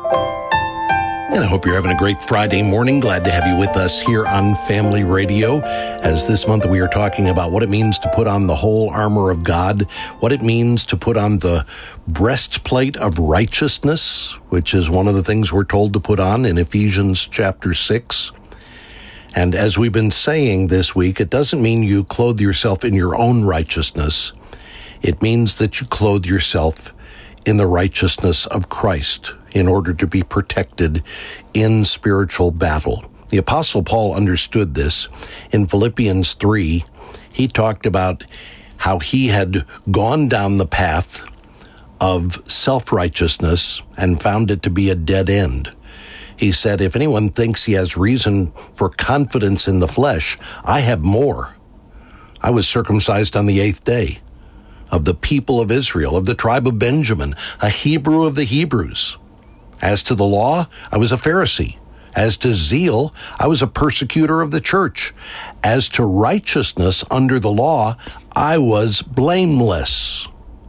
And I hope you're having a great Friday morning. Glad to have you with us here on Family Radio, as this month we are talking about what it means to put on the whole armor of God, what it means to put on the breastplate of righteousness, which is one of the things we're told to put on in Ephesians chapter 6. And as we've been saying this week, it doesn't mean you clothe yourself in your own righteousness. It means that you clothe yourself in the righteousness of Christ in order to be protected in spiritual battle. The Apostle Paul understood this. In Philippians 3, he talked about how he had gone down the path of self-righteousness and found it to be a dead end. He said, if anyone thinks he has reason for confidence in the flesh, I have more. I was circumcised on the 8th day, of the people of Israel, of the tribe of Benjamin, a Hebrew of the Hebrews. As to the law, I was a Pharisee. As to zeal, I was a persecutor of the church. As to righteousness under the law, I was blameless.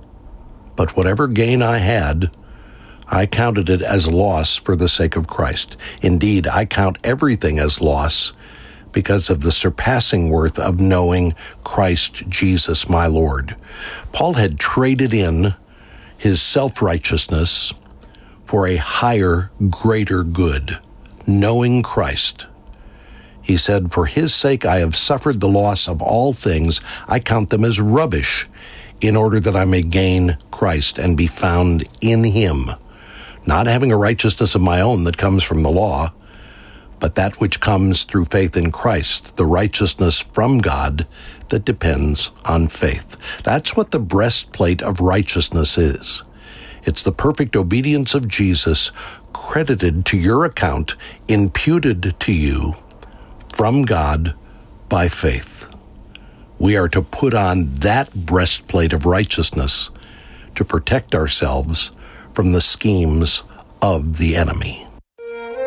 But whatever gain I had, I counted it as loss for the sake of Christ. Indeed, I count everything as loss because of the surpassing worth of knowing Christ Jesus my Lord. Paul had traded in his self-righteousness for a higher, greater good, knowing Christ. He said, for his sake I have suffered the loss of all things. I count them as rubbish, in order that I may gain Christ and be found in him, not having a righteousness of my own that comes from the law, but that which comes through faith in Christ, the righteousness from God that depends on faith. That's what the breastplate of righteousness is. It's the perfect obedience of Jesus credited to your account, imputed to you from God by faith. We are to put on that breastplate of righteousness to protect ourselves from the schemes of the enemy.